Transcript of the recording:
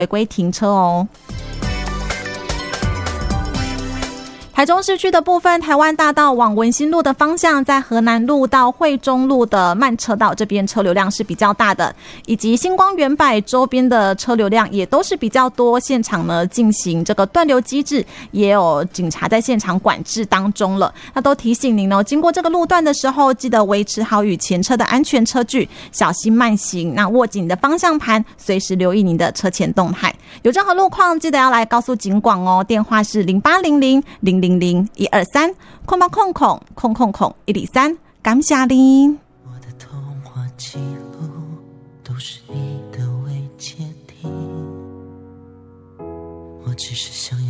违规停车哦。台中市区的部分，台湾大道往文心路的方向，在河南路到惠中路的慢车道这边车流量是比较大的，以及星光远百周边的车流量也都是比较多。现场呢进行这个断流机制，也有警察在现场管制当中了。那都提醒您哦，经过这个路段的时候，记得维持好与前车的安全车距，小心慢行。那握紧你的方向盘，随时留意您的车前动态。有任何路况，记得要来告诉警广哦。电话是0800000123，空包空103，感谢您。 我的童话记录都是你的未接听，我只是想要